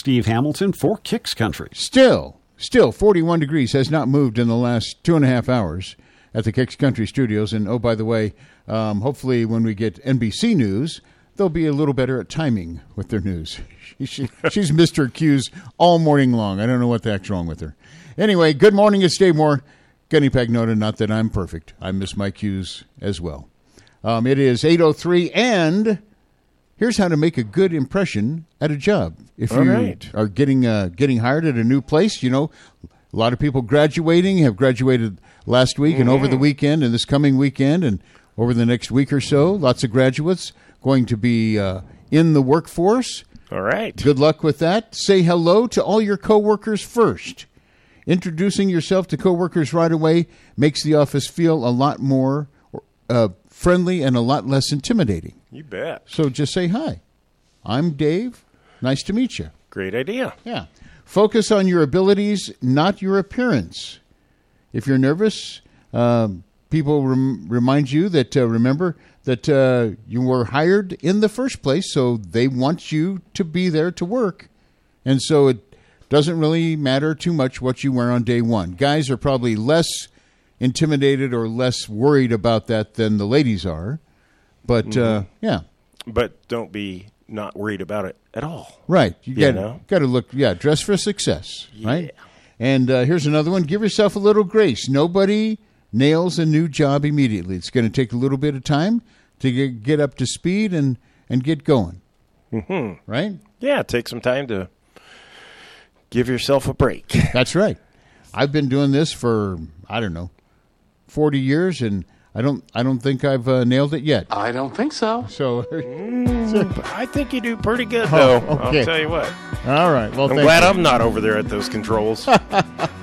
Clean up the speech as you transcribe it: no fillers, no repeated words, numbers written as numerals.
Steve Hamilton for Kicks Country. Still 41 degrees, has not moved in the last 2.5 hours at the Kicks Country Studios. And, oh, by the way, hopefully when we get NBC News, they'll be a little better at timing with their news. She's missed her cues all morning long. I don't know what the heck's wrong with her. Anyway, good morning. It's Dave Moore. Gunny Pagnota, not that I'm perfect. I miss my cues as well. It is 8:03, and here's how to make a good impression at a job. If you are getting hired at a new place, you know, a lot of people have graduated last week and over the weekend and this coming weekend and over the next week or so. Lots of graduates going to be in the workforce. All right. Good luck with that. Say hello to all your coworkers first. Introducing yourself to coworkers right away makes the office feel a lot more friendly and a lot less intimidating. You bet. So just say hi. I'm Dave. Nice to meet you. Great idea. Yeah. Focus on your abilities, not your appearance. If you're nervous, people remind you that, remember, that you were hired in the first place, so they want you to be there to work. And so it doesn't really matter too much what you wear on day one. Guys are probably less intimidated or less worried about that than the ladies are. But, yeah. But don't be not worried about it at all. Right. You got to look, dress for success, right? And here's another one. Give yourself a little grace. Nobody nails a new job immediately. It's going to take a little bit of time to get up to speed and get going. Mm-hmm. Right? Yeah, take some time to give yourself a break. That's right. I've been doing this for, 40 years, and I don't think I've nailed it yet. I don't think so. So, I think you do pretty good, though. Okay. I'll tell you what. All right. Well, I'm glad I'm not over there at those controls.